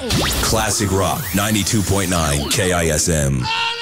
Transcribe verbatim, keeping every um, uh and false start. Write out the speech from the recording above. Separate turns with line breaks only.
Classic Rock ninety-two point nine K I S M.